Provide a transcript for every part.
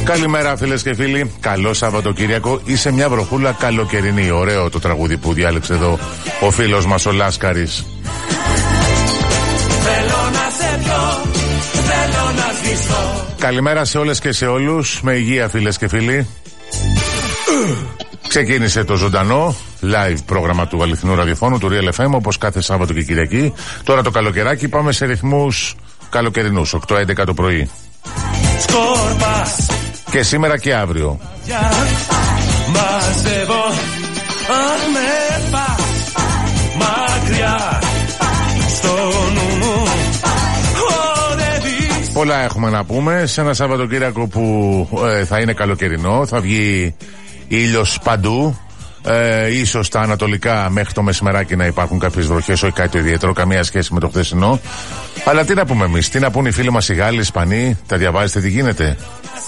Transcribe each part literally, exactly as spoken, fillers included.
Καλημέρα φίλες και φίλοι, καλό Σαββατοκύριακο ή σε μια βροχούλα καλοκαιρινή. Ωραίο το τραγούδι που διάλεξε εδώ ο φίλος μας ο Λάσκαρης. Καλημέρα σε όλες και σε όλους, με υγεία φίλες και φίλοι. Ξεκίνησε το ζωντανό live πρόγραμμα του αληθινού ραδιοφώνου του Real εφ εμ, όπως κάθε Σάββατο και Κυριακή. Τώρα το καλοκαιράκι πάμε σε ρυθμούς καλοκαιρινούς, οκτώ έντεκα το πρωί. Σκόρπας. Και σήμερα και αύριο. Μαζεύω, αν με πας μακριά στο νου μου. Πολλά έχουμε να πούμε σε ένα Σαββατοκύριακο που ε, θα είναι καλοκαιρινό, θα βγει ήλιος παντού. Ε, ίσως τα ανατολικά μέχρι το μεσημεράκι να υπάρχουν κάποιες βροχές, όχι κάτι το ιδιαίτερο, καμία σχέση με το χθεσινό. Αλλά τι να πούμε εμείς, τι να πούν οι φίλοι μας οι Γάλλοι, οι Ισπανοί, τα διαβάζετε τι γίνεται.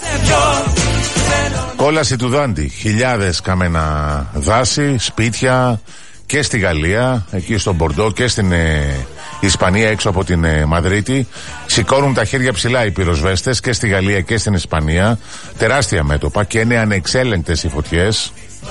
Κόλαση του Δάντη, χιλιάδες καμένα δάση, σπίτια και στη Γαλλία, εκεί στο Μπορντό και στην ε, Ισπανία έξω από την ε, Μαδρίτη. Σηκώνουν τα χέρια ψηλά οι πυροσβέστες και στη Γαλλία και στην Ισπανία. Τεράστια μέτωπα και είναι ανεξέλεγκτες οι φωτιές.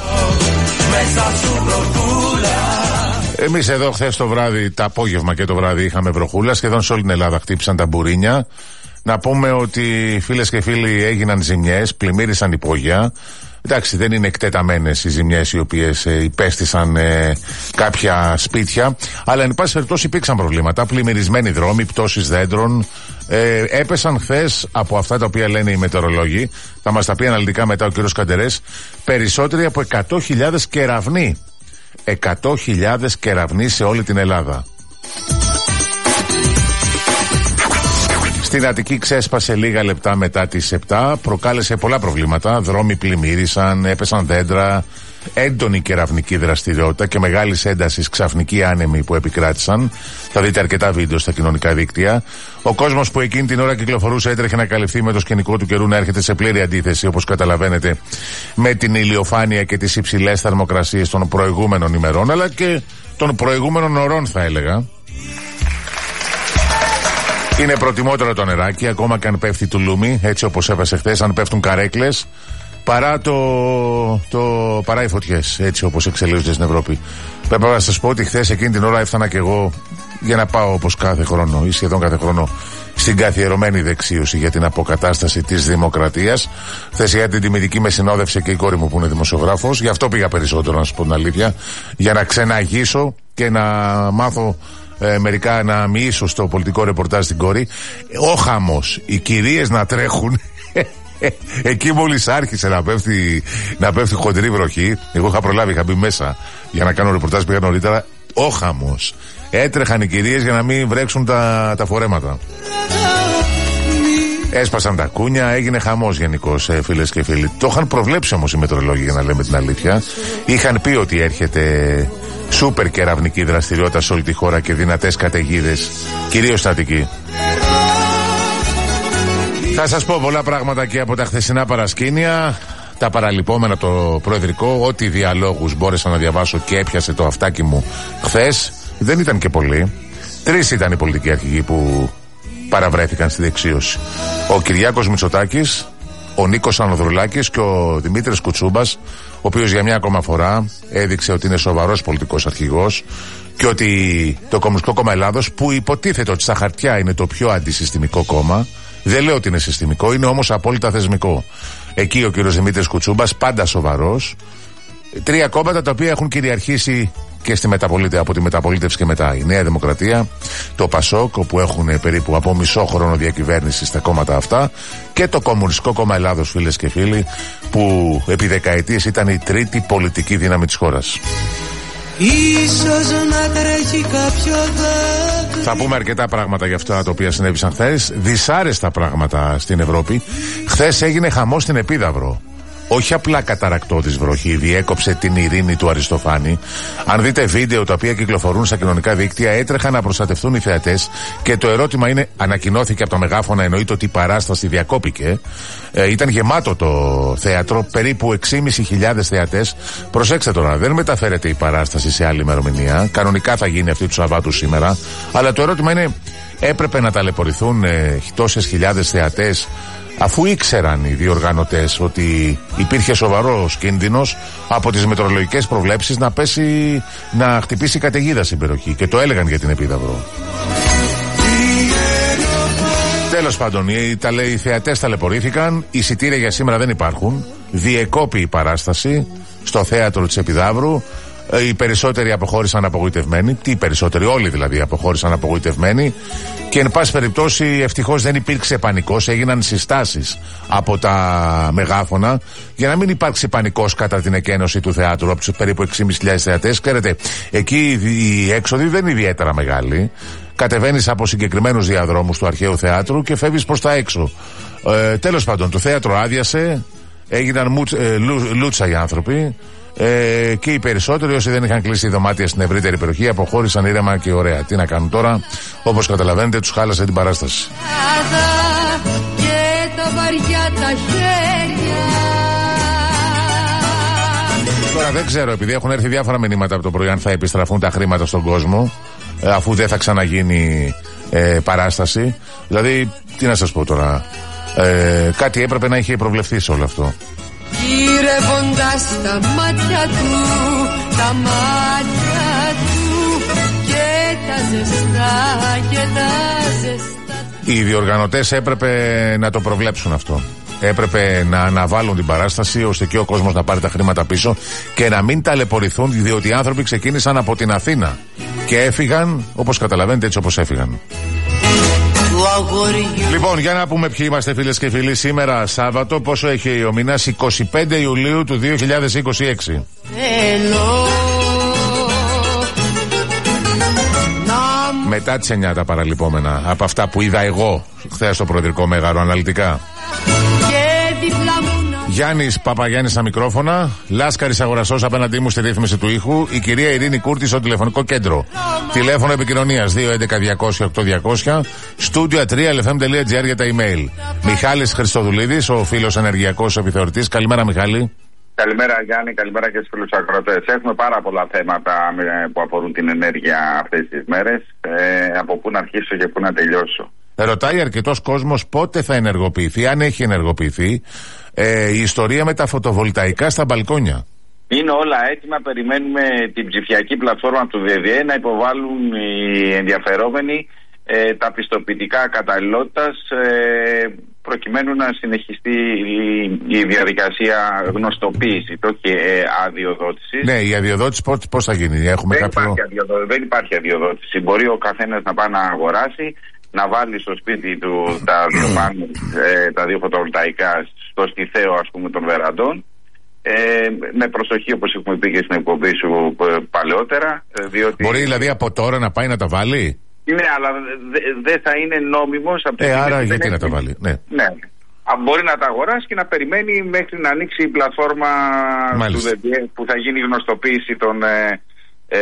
Εμείς εδώ χθες το βράδυ, το απόγευμα και το βράδυ είχαμε βροχούλα. Σχεδόν σε όλη την Ελλάδα χτύπησαν τα μπουρίνια. Να πούμε ότι φίλες και φίλοι έγιναν ζημιές, πλημμύρισαν υπόγεια. Εντάξει, δεν είναι εκτεταμένες οι ζημιές οι οποίες ε, υπέστησαν ε, κάποια σπίτια, αλλά εν πάση περιπτώσει υπήρξαν προβλήματα. Πλημμυρισμένοι δρόμοι, πτώσεις δέντρων. Ε, έπεσαν χθες, από αυτά τα οποία λένε οι μετεωρολόγοι, θα μας τα πει αναλυτικά μετά ο κ. Καντερές, περισσότεροι από εκατό χιλιάδες κεραυνοί. εκατό χιλιάδες κεραυνοί σε όλη την Ελλάδα. Στην Αττική ξέσπασε λίγα λεπτά μετά τις επτά, προκάλεσε πολλά προβλήματα, δρόμοι πλημμύρισαν, έπεσαν δέντρα, έντονη κεραυνική δραστηριότητα και μεγάλης έντασης ξαφνικοί άνεμοι που επικράτησαν. Θα δείτε αρκετά βίντεο στα κοινωνικά δίκτυα. Ο κόσμος που εκείνη την ώρα κυκλοφορούσε έτρεχε να καλυφθεί με το σκηνικό του καιρού να έρχεται σε πλήρη αντίθεση, όπως καταλαβαίνετε, με την ηλιοφάνεια και τις υψηλές θερμοκρασίες των προηγούμενων ημερών, αλλά και των προηγούμενων ωρών θα έλεγα. Είναι προτιμότερο το νεράκι, ακόμα και αν πέφτει τουλούμι, έτσι όπως έπεσε χθες, αν πέφτουν καρέκλες, παρά, το, το, παρά οι φωτιές, έτσι όπως εξελίσσονται στην Ευρώπη. Πρέπει να σας πω ότι χθες εκείνη την ώρα έφτανα και εγώ για να πάω όπως κάθε χρόνο ή σχεδόν κάθε χρόνο στην καθιερωμένη δεξίωση για την αποκατάσταση της δημοκρατίας. Χθες για την τιμητική με συνόδευσε και η κόρη μου που είναι δημοσιογράφος, γι' αυτό πήγα περισσότερο να σας πω την αλήθεια, για να ξεναγήσω και να μάθω Ε, μερικά να μοιήσω στο πολιτικό ρεπορτάζ στην κόρη. Ο χαμός, οι κυρίες να τρέχουν. Εκεί μόλις άρχισε να πέφτει, να πέφτει χοντρή βροχή, εγώ είχα προλάβει, είχα μπει μέσα για να κάνω ρεπορτάζ, πήγα νωρίτερα. Ο χαμός, έτρεχαν οι κυρίες για να μην βρέξουν τα, τα φορέματα. Έσπασαν τα κούνια, έγινε χαμός γενικώς, ε, φίλες και φίλοι. Το είχαν προβλέψει όμως οι μετρολόγοι, για να λέμε την αλήθεια. Είχαν πει ότι έρχεται σούπερ κεραυνική δραστηριότητα σε όλη τη χώρα και δυνατές καταιγίδες, κυρίως στα Αττική. Θα σας πω πολλά πράγματα και από τα χθεσινά παρασκήνια, τα παραλυπόμενα από το προεδρικό, ό,τι διαλόγους μπόρεσα να διαβάσω και έπιασε το αυτάκι μου χθες. Δεν ήταν και πολλοί. Τρεις ήταν οι πολιτικοί αρχηγοί που παραβρέθηκαν στη δεξίωση. Ο Κυριάκος Μητσοτάκης, ο Νίκος Ανδρουλάκης και ο Δημήτρης Κουτσούμπας, ο οποίος για μια ακόμα φορά έδειξε ότι είναι σοβαρός πολιτικός αρχηγός και ότι το Κομμουνιστικό Κόμμα Ελλάδος, που υποτίθεται ότι στα χαρτιά είναι το πιο αντισυστημικό κόμμα, δεν λέω ότι είναι συστημικό, είναι όμως απόλυτα θεσμικό. Εκεί ο κύριος Δημήτρης Κουτσούμπας, πάντα σοβαρός. Τρία κόμματα τα οποία έχουν κυριαρχήσει και στη μεταπολίτευση, από τη μεταπολίτευση και μετά. Η Νέα Δημοκρατία, το Πασόκ, όπου έχουν περίπου από μισό χρόνο διακυβέρνηση στα κόμματα αυτά, και το Κομμουνιστικό Κόμμα Ελλάδος, φίλες και φίλοι, που επί δεκαετίες ήταν η τρίτη πολιτική δύναμη της χώρας. Ίσως να τρέχει κάποιο δάκρυ. Θα πούμε αρκετά πράγματα για αυτά τα οποία συνέβησαν χθες. Δυσάρεστα πράγματα στην Ευρώπη. Χθες έγινε χαμός στην Επίδαυρο. Όχι απλά καταρακτώδης βροχή, διέκοψε την ειρήνη του Αριστοφάνη. Αν δείτε βίντεο τα οποία κυκλοφορούν στα κοινωνικά δίκτυα, έτρεχαν να προστατευτούν οι θεατές και το ερώτημα είναι, ανακοινώθηκε από τα μεγάφωνα, εννοείται ότι η παράσταση διακόπηκε. Ε, ήταν γεμάτο το θέατρο, περίπου έξι χιλιάδες πεντακόσιοι θεατές. Προσέξτε τώρα, δεν μεταφέρεται η παράσταση σε άλλη ημερομηνία. Κανονικά θα γίνει αυτή του Σαββάτου σήμερα. Αλλά το ερώτημα είναι, έπρεπε να ταλαιπωρηθούν ε, τόσες χιλιάδες θεατές Αφού ήξεραν οι διοργανωτές ότι υπήρχε σοβαρός κίνδυνος από τις μετεωρολογικές προβλέψεις να πέσει, να χτυπήσει καταιγίδα στην περιοχή, και το έλεγαν για την Επίδαυρο. Τέλος πάντων, οι, τα, οι θεατές ταλαιπωρήθηκαν, εισιτήρια για σήμερα δεν υπάρχουν, διεκόπη η παράσταση στο θέατρο της Επιδαύρου. Οι περισσότεροι αποχώρησαν απογοητευμένοι. Τι οι περισσότεροι, όλοι δηλαδή αποχώρησαν απογοητευμένοι. Και εν πάση περιπτώσει, ευτυχώς δεν υπήρξε πανικός. Έγιναν συστάσεις από τα μεγάφωνα για να μην υπάρξει πανικός κατά την εκένωση του θεάτρου από τους περίπου έξι χιλιάδες πεντακόσιους θεατές. Ξέρετε, εκεί η έξοδη δεν είναι ιδιαίτερα μεγάλη. Κατεβαίνεις από συγκεκριμένους διαδρόμους του αρχαίου θεάτρου και φεύγεις προς τα έξω. Ε, τέλος πάντων, το θέατρο άδειασε, έγιναν μουτ, ε, λού, λούτσα οι άνθρωποι. Ε, και οι περισσότεροι, όσοι δεν είχαν κλείσει δωμάτια στην ευρύτερη περιοχή, αποχώρησαν ήρεμα και ωραία. Τι να κάνουν τώρα, όπως καταλαβαίνετε, τους χάλασε την παράσταση. Και τα βαριά τα χέρια. Τώρα δεν ξέρω, επειδή έχουν έρθει διάφορα μηνύματα από το πρωί, αν θα επιστραφούν τα χρήματα στον κόσμο, ε, αφού δεν θα ξαναγίνει ε, παράσταση. Δηλαδή, τι να σας πω τώρα, ε, κάτι έπρεπε να είχε προβλεφθεί σε όλο αυτό. Γυρεύοντας τα μάτια του, τα μάτια του και τα ζεστά και τα ζεστά. Οι διοργανωτές έπρεπε να το προβλέψουν αυτό. Έπρεπε να αναβάλουν την παράσταση ώστε και ο κόσμος να πάρει τα χρήματα πίσω και να μην ταλαιπωρηθούν, διότι οι άνθρωποι ξεκίνησαν από την Αθήνα και έφυγαν όπως καταλαβαίνετε, έτσι όπως έφυγαν. Λοιπόν, για να πούμε ποιοι είμαστε, φίλες και φίλοι. Σήμερα Σάββατο, πόσο έχει ο μήνας? εικοστή πέμπτη Ιουλίου του δύο χιλιάδες είκοσι έξι. Μετά τις εννιά τα παραλυπόμενα από αυτά που είδα εγώ χθες στο Προεδρικό Μέγαρο αναλυτικά. Γιάννης Παπαγιάννης στα μικρόφωνα, Λάσκαρης Αγοραστός απέναντί μου στη ρύθμιση του ήχου, η κυρία Ειρήνη Κούρτη στο τηλεφωνικό κέντρο. Τηλέφωνο επικοινωνίας δύο έντεκα διακόσια οκτώ διακόσια, στούντιο τρία ελ εφ εμ τελεία τζι άρ για τα email. Μιχάλης Χριστοδουλίδης, ο φίλος ενεργειακός επιθεωρητής. Καλημέρα, Μιχάλη. Καλημέρα, Γιάννη, καλημέρα και στους φίλους ακροατές. Έχουμε πάρα πολλά θέματα που αφορούν την ενέργεια αυτές τις μέρες. Ε, από πού να αρχίσω και πού να τελειώσω. Ρωτάει αρκετός κόσμος πότε θα ενεργοποιηθεί, αν έχει ενεργοποιηθεί, ε, η ιστορία με τα φωτοβολταϊκά στα μπαλκόνια. Είναι όλα έτοιμα, περιμένουμε την ψηφιακή πλατφόρμα του ΔΔΕ να υποβάλουν οι ενδιαφερόμενοι ε, τα πιστοποιητικά καταλληλότητας ε, προκειμένου να συνεχιστεί η, η διαδικασία γνωστοποίηση, το όχι ε, αδειοδότηση. Ναι, η αδειοδότηση πώς θα γίνει, έχουμε δεν, κάποιο... υπάρχει αδειοδότηση, δεν υπάρχει αδειοδότηση. Μπορεί ο καθένας να πάει να αγοράσει, να βάλει στο σπίτι του τα δύο, πάνελ, ε, τα δύο φωτοβολταϊκά στο στιθαίο, ας πούμε, των βεραντών. Ε, με προσοχή, όπως έχουμε πει και στην εκπομπή σου παλαιότερα. Διότι... Μπορεί δηλαδή από τώρα να πάει να τα βάλει. Ναι, αλλά δεν δε θα είναι νόμιμος. Από ε, άρα γιατί έχει... να τα βάλει. Ναι. ναι. Μπορεί να τα αγοράσει και να περιμένει μέχρι να ανοίξει η πλατφόρμα του ΔΔΕ που θα γίνει η γνωστοποίηση των... Ε, Ε,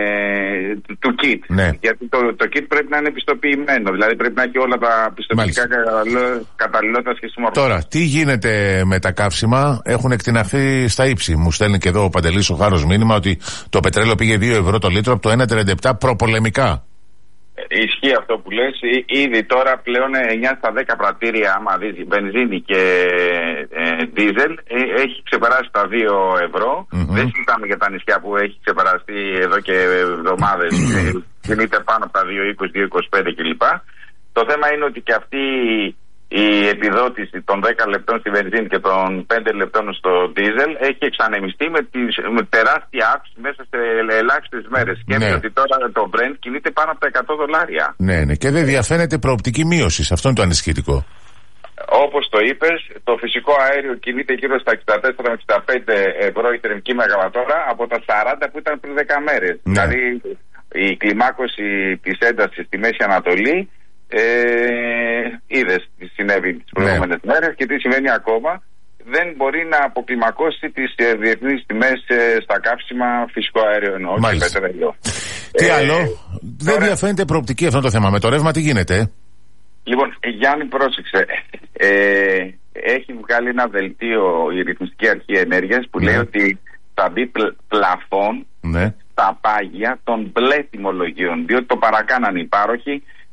του kit. Ναι. Γιατί το, το kit πρέπει να είναι πιστοποιημένο. Δηλαδή πρέπει να έχει όλα τα πιστοποιητικά καταλληλότητας και συμμόρφωσης. Τώρα, τι γίνεται με τα καύσιμα? Έχουν εκτιναχθεί στα ύψη. Μου στέλνει και εδώ ο Παντελής ο Χάρος μήνυμα ότι το πετρέλαιο πήγε δύο ευρώ το λίτρο από το ένα τριάντα επτά προπολεμικά. Ισχύει αυτό που λες. Ήδη τώρα πλέον εννιά στα δέκα πρατήρια, άμα δεις βενζίνη και ε, δίζελ, ε, έχει ξεπεράσει τα δύο ευρώ. Mm-hmm. Δεν συζητάμε για τα νησιά που έχει ξεπεραστεί εδώ και εβδομάδες. Κινείται πάνω από τα δύο είκοσι, δύο είκοσι πέντε κλπ. Το θέμα είναι ότι και αυτή η επιδότηση των δέκα λεπτών στη βενζίνη και των πέντε λεπτών στο δίζελ έχει εξανεμιστεί με, τις, με τεράστια αύξηση μέσα σε ελάχιστες μέρες. Και ναι. ότι τώρα το Brent κινείται πάνω από τα εκατό δολάρια. Ναι, ναι, και δεν διαφαίνεται προοπτική μείωση. Αυτό είναι το ανησυχητικό. Όπως το είπες, το φυσικό αέριο κινείται γύρω στα εξήντα τέσσερα με εξήντα πέντε ευρώ η θερμική μεγαβατόρα από τα σαράντα που ήταν πριν δέκα μέρες. Ναι. Δηλαδή η κλιμάκωση της έντασης στη Μέση Ανατολή. Ε, είδες τι συνέβη τις προηγούμενες ναι. μέρες και τι συμβαίνει ακόμα. Δεν μπορεί να αποκλιμακώσει τις ε, διεθνείς τιμές ε, στα καύσιμα, φυσικό αέριο εννοώ και πετρέλαιο. Τι ε, άλλο, ε, δεν τώρα... διαφαίνεται προοπτική αυτό το θέμα. Με το ρεύμα τι γίνεται? Λοιπόν, Γιάννη, πρόσεξε. Ε, έχει βγάλει ένα δελτίο η Ρυθμιστική Αρχή Ενέργειας που ναι. λέει ότι θα μπει πλ, πλαφόν ναι. στα πάγια των μπλε τιμολογίων, διότι το παρακάναν οι πάροχοι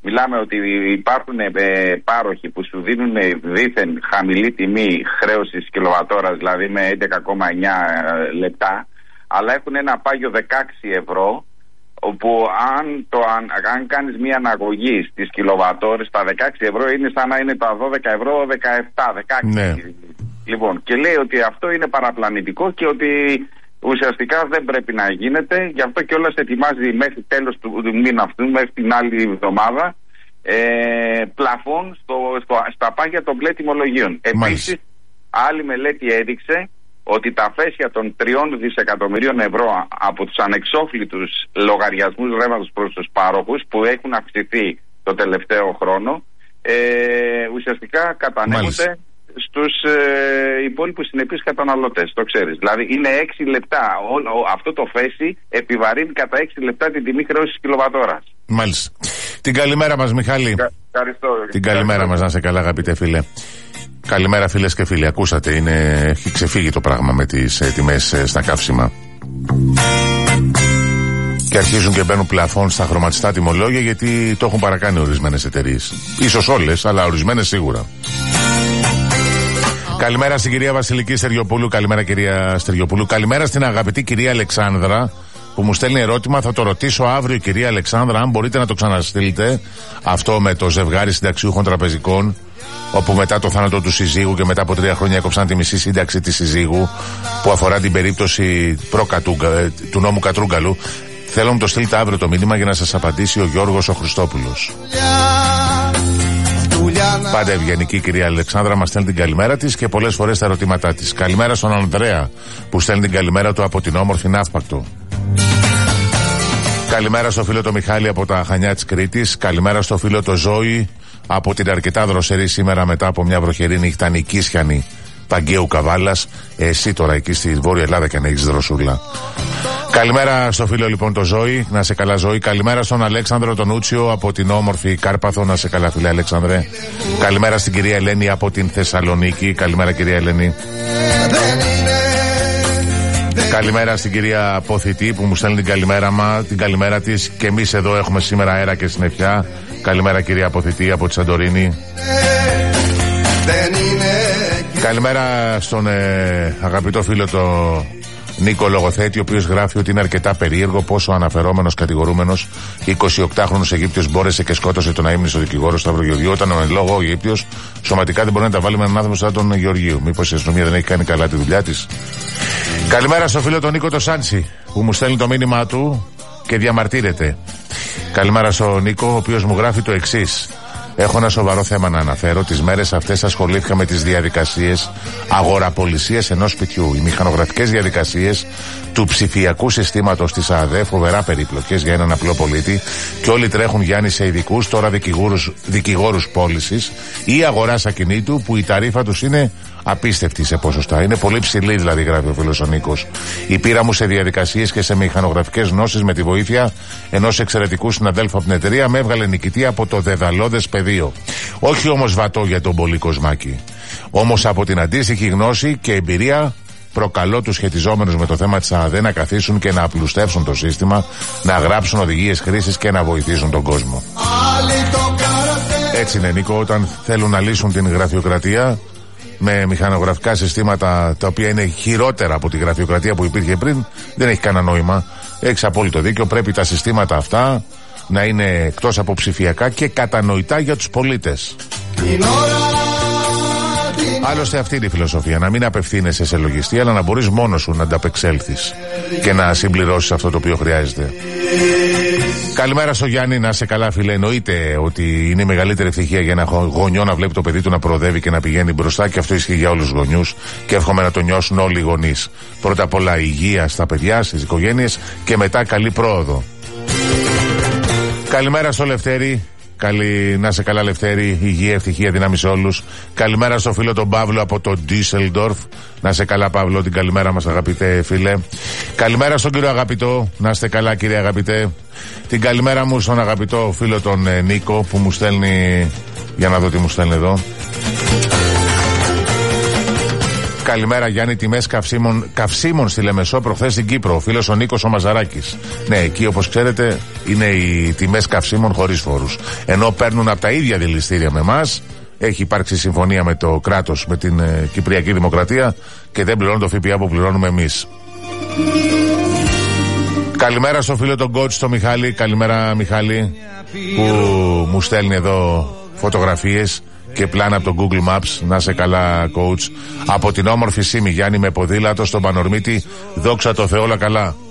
Μιλάμε ότι υπάρχουν ε, πάροχοι που σου δίνουν δήθεν χαμηλή τιμή χρέωσης κιλοβατόρας, δηλαδή με έντεκα κόμμα εννιά λεπτά, αλλά έχουν ένα πάγιο δεκαέξι ευρώ, όπου αν, το, αν, αν κάνεις μία αναγωγή στις κιλοβατόρες, τα δεκαέξι ευρώ είναι σαν να είναι τα δώδεκα ευρώ, δεκαεπτά, δεκαέξι. Ναι. Λοιπόν, και λέει ότι αυτό είναι παραπλανητικό και ότι ουσιαστικά δεν πρέπει να γίνεται. Γι' αυτό και όλας ετοιμάζει μέχρι τέλος του, του μήνα αυτού, μέχρι την άλλη εβδομάδα, ε, πλαφόν στο, στο, στα πάγια των μπλε τιμολογίων. Επίσης, άλλη μελέτη έδειξε ότι τα φέσια των τριών δισεκατομμυρίων ευρώ από τους ανεξόφλητους λογαριασμούς ρεύματος προς τους πάροχους που έχουν αυξηθεί το τελευταίο χρόνο, ε, ουσιαστικά κατανέμονται στους ε, υπόλοιπους συνεπείς καταναλωτές, το ξέρεις. Δηλαδή είναι έξι λεπτά, ο, ο, αυτό το φέσι επιβαρύνει κατά έξι λεπτά την τιμή χρέωσης κιλοβατόρας. Μάλιστα. Την καλημέρα μας, Μιχάλη. Κα, Ευχαριστώ. Την καλημέρα μας, να σε καλά, αγαπητέ φίλε. Καλημέρα, φίλες και φίλοι. Ακούσατε, είναι... έχει ξεφύγει το πράγμα με τις ε, τιμές ε, στα καύσιμα. Και αρχίζουν και μπαίνουν πλαφόν στα χρωματιστά τιμολόγια, γιατί το έχουν παρακάνει ορισμένες εταιρείες. Ίσως όλες, αλλά ορισμένες σίγουρα. Καλημέρα στην κυρία Βασιλική Στεριοπούλου. Καλημέρα, κυρία Στεριοπούλου. Καλημέρα στην αγαπητή κυρία Αλεξάνδρα, που μου στέλνει ερώτημα. Θα το ρωτήσω αύριο, κυρία Αλεξάνδρα, αν μπορείτε να το ξαναστείλετε. Αυτό με το ζευγάρι συνταξιούχων τραπεζικών, όπου μετά το θάνατο του συζύγου και μετά από τρία χρόνια έκοψαν τη μισή σύνταξη της συζύγου, που αφορά την περίπτωση του νόμου Κατρούγκαλου. Θέλω να μου το στείλετε αύριο το μήνυμα για να σας απαντήσει ο Γιώργος ο Χριστόπουλος. Πάντα ευγενική κυρία Αλεξάνδρα, μας στέλνει την καλημέρα της και πολλές φορές τα ερωτήματά της. Καλημέρα στον Ανδρέα, που στέλνει την καλημέρα του από την όμορφη Ναύπακτο. Καλημέρα στο φίλο το Μιχάλη από τα Χανιά της Κρήτης. Καλημέρα στο φίλο το Ζώη από την αρκετά δροσερή σήμερα μετά από μια βροχερή νύχτα νικήσιανη Παγκαίου Καβάλας. Εσύ τώρα εκεί στη Βόρεια Ελλάδα και αν έχεις δροσούλα. Καλημέρα στο φίλο λοιπόν το Ζώη, να σε καλά Ζώη. Καλημέρα στον Αλέξανδρο τον Ούτσιο από την όμορφη Κάρπαθο, να σε καλά φίλε Αλέξανδρε. Καλημέρα στην κυρία Ελένη από την Θεσσαλονίκη. Καλημέρα κυρία Ελένη. Καλημέρα στην κυρία Ποθητή που μου στέλνει την καλημέρα, μα, την καλημέρα της. Και εμείς εδώ έχουμε σήμερα αέρα και συννεφιά. Καλημέρα κυρία Ποθητή από τη Σαντορίνη. Καλημέρα στον ε, αγαπητό φίλο το Νίκο Λογοθέτη, ο οποίος γράφει ότι είναι αρκετά περίεργο πόσο αναφερόμενος κατηγορούμενος εικοσιοκτάχρονος Αιγύπτιος μπόρεσε και σκότωσε τον αείμνηστο δικηγόρο Σταύρο Γεωργίου, όταν ο εν λόγω ο Αιγύπτιος σωματικά δεν μπορεί να τα βάλει με έναν άνθρωπο σαν τον Γεωργίου. Μήπως η αστυνομία δεν έχει κάνει καλά τη δουλειά της. Καλημέρα στο φίλο τον Νίκο το Σάντσι, που μου στέλνει το μήνυμά του και διαμαρτύρεται. Καλημέρα στον Νίκο, ο οποίος μου γράφει το εξής. Έχω ένα σοβαρό θέμα να αναφέρω. Τις μέρες αυτές ασχολήθηκα με τις διαδικασίες αγοραπολισίας ενός σπιτιού. Οι μηχανογραφικές διαδικασίες του ψηφιακού συστήματος της ΑΔΕ, φοβερά περίπλοκες για έναν απλό πολίτη, και όλοι τρέχουν Γιάννη σε ειδικούς, τώρα δικηγόρους, δικηγόρους πώλησης ή αγοράς ακινήτου, που η ταρίφα τους είναι απίστευτη σε ποσοστά. Είναι πολύ ψηλή, δηλαδή, γράφει ο φίλος ο Νίκος. Η πείρα μου σε διαδικασίες και σε μηχανογραφικές γνώσεις με τη βοήθεια ενός εξαιρετικού συναδέλφου από την εταιρεία με έβγαλε νικητή από το δεδαλώδες πεδίο. Όχι όμως βατό για τον πολύ Κοσμάκη. Όμως από την αντίστοιχη γνώση και εμπειρία προκαλώ τους σχετιζόμενους με το θέμα της ΑΔΕ να καθίσουν και να απλουστεύσουν το σύστημα, να γράψουν οδηγίες χρήσης και να βοηθήσουν τον κόσμο. Έτσι είναι, Νίκο, όταν θέλουν να λύσουν την γραφειοκρατία με μηχανογραφικά συστήματα τα οποία είναι χειρότερα από τη γραφειοκρατία που υπήρχε πριν, δεν έχει κανένα νόημα. Έχεις απόλυτο δίκιο. Πρέπει τα συστήματα αυτά να είναι εκτός από ψηφιακά και κατανοητά για τους πολίτες. Άλλωστε αυτή είναι η φιλοσοφία. Να μην απευθύνεσαι σε λογιστή, αλλά να μπορείς μόνος σου να ανταπεξέλθεις και να συμπληρώσεις αυτό το οποίο χρειάζεται. Καλημέρα στο Γιάννη, να σε καλά φίλε. Εννοείται ότι είναι η μεγαλύτερη ευτυχία για ένα γονιό να βλέπει το παιδί του να προοδεύει και να πηγαίνει μπροστά, και αυτό ισχύει για όλους τους γονιούς και εύχομαι να το νιώσουν όλοι οι γονείς. Πρώτα απ' όλα υγεία στα παιδιά, στις οικογένειες, και μετά καλή πρόοδο. Καλημέρα στο Λευτέρη. Καλή, να σε καλά Λευτέρη, υγεία, ευτυχία, δύναμη σε όλους. Καλημέρα στο φίλο τον Παύλο από το Ντίσελντορφ. Να σε καλά Παύλο, την καλημέρα μας αγαπητέ φίλε. Καλημέρα στον κύριο Αγαπητό, να είστε καλά κύριε Αγαπητέ. Την καλημέρα μου στον αγαπητό φίλο τον ε, Νίκο, που μου στέλνει, για να δω τι μου στέλνει εδώ. Καλημέρα Γιάννη, τιμές καυσίμων, καυσίμων στη Λεμεσό προχθές στην Κύπρο. Ο φίλος ο Νίκος ο Μαζαράκης. Ναι, εκεί όπως ξέρετε είναι οι τιμές καυσίμων χωρίς φόρους. Ενώ παίρνουν από τα ίδια δηληστήρια με εμάς. Έχει υπάρξει συμφωνία με το κράτος, με την ε, Κυπριακή Δημοκρατία και δεν πληρώνουν το ΦΠΑ που πληρώνουμε εμείς. Καλημέρα στο φίλο τον coach, τον Μιχάλη. Καλημέρα Μιχάλη, που μου στέλνει εδώ φωτογραφίες και πλάνα από το Google Maps. Να σε καλά coach. Από την όμορφη Σύμη Γιάννη με ποδήλατο στον Πανορμίτη. Δόξα τω Θεώ όλα καλά.